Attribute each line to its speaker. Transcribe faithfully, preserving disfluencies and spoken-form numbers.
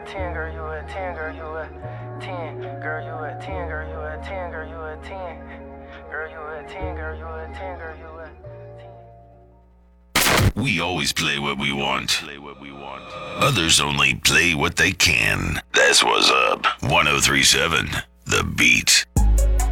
Speaker 1: ten, girl, you a ten, girl, you a ten, girl, you a ten, girl, you a ten, girl, you a ten, girl, you a ten, girl, you a ten, girl, you a ten.
Speaker 2: We always play what we want. Play what we want. Others only play what they can. That's what's up. one oh three point seven The Beat.